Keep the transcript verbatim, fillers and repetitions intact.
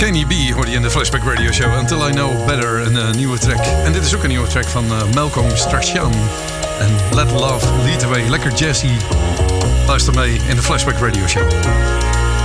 Kenny B hoorde je in de Flashback Radio Show. Until I Know Better, een uh, nieuwe track. En dit is ook een nieuwe track van uh, Malcolm Strachan. En Let Love Lead the Way. Lekker jazzy. Luister mee in de Flashback Radio Show.